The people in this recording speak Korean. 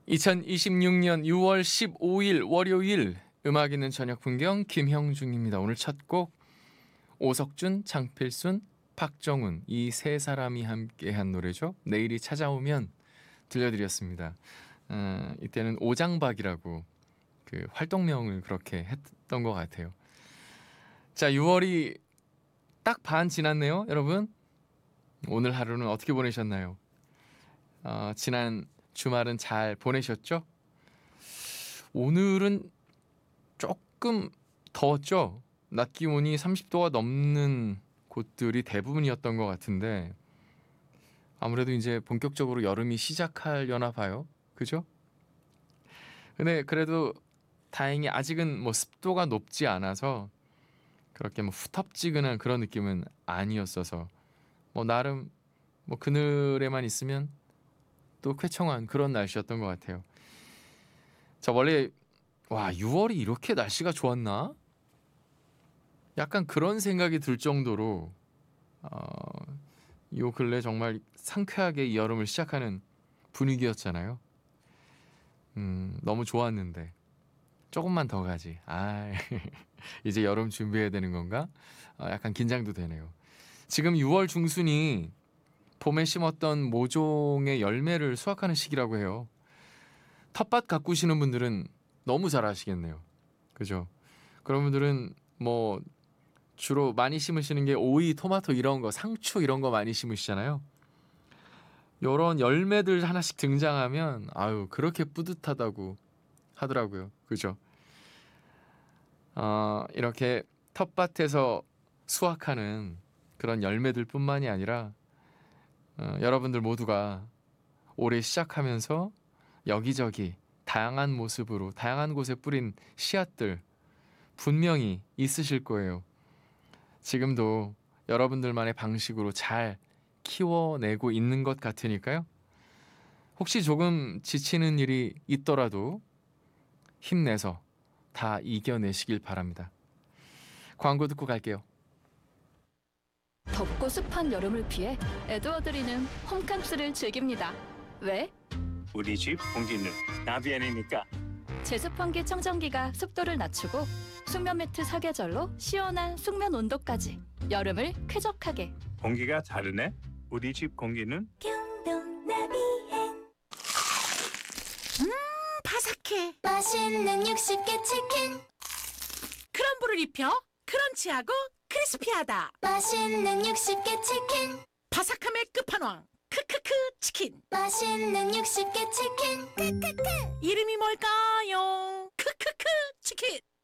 2026년 6월 15일 월요일 음악 있는 저녁 풍경 김형중입니다. 오늘 첫 곡 오석준, 장필순, 박정훈 이 세 사람이 함께한 노래죠. 내일이 찾아오면 들려드렸습니다. 이때는 오장박이라고 그 활동명을 그렇게 했던 것 같아요. 자, 6월이 딱 반 지났네요, 여러분. 오늘 하루는 어떻게 보내셨나요? 지난 주말은 잘 보내셨죠? 오늘은 조금 더웠죠? 낮 기온이 30도가 넘는 곳들이 대부분이었던 것 같은데 아무래도 이제 본격적으로 여름이 시작하려나 봐요. 그죠? 근데 그래도 다행히 아직은 뭐 습도가 높지 않아서 그렇게 뭐 후텁지근한 그런 느낌은 아니었어서 뭐 나름 뭐 그늘에만 있으면 또 쾌청한 그런 날씨였던 것 같아요. 자, 원래 6월이 이렇게 날씨가 좋았나? 약간 그런 생각이 들 정도로 요 근래 정말 상쾌하게 이 여름을 시작하는 분위기였잖아요. 너무 좋았는데 조금만 더 가지. 이제 여름 준비해야 되는 건가? 약간 긴장도 되네요. 지금 6월 중순이 봄에 심었던 모종의 열매를 수확하는 시기라고 해요. 텃밭 가꾸시는 분들은 너무 잘 아시겠네요. 그죠? 그런 분들은 뭐 주로 많이 심으시는 게 오이, 토마토 이런 거, 상추 이런 거 많이 심으시잖아요. 요런 열매들 하나씩 등장하면 그렇게 뿌듯하다고 하더라고요. 그죠? 이렇게 텃밭에서 수확하는 그런 열매들 뿐만이 아니라 여러분들 모두가 올해 시작하면서 여기저기 다양한 모습으로 다양한 곳에 뿌린 씨앗들 분명히 있으실 거예요. 지금도 여러분들만의 방식으로 잘 키워내고 있는 것 같으니까요. 혹시 조금 지치는 일이 있더라도 힘내서 다 이겨내시길 바랍니다. 광고 듣고 갈게요. 덥고 습한 여름을 피해 에드워드리는 홈캠프를 즐깁니다. 왜? 우리 집 공기는 나비엔이니까. 제습환기 청정기가 습도를 낮추고 숙면 매트 사계절로 시원한 숙면 온도까지 여름을 쾌적하게. 공기가 다르네. 우리 집 공기는 경동 나비엔 바삭해. 맛있는 60개 치킨 크럼블을 입혀 크런치하고 크리스피하다. 맛있는 60개 치킨 바삭함의 끝판왕 크크크 치킨. 맛있는 60개 치킨 크크크 이름이 뭘까요? 크크크 치킨.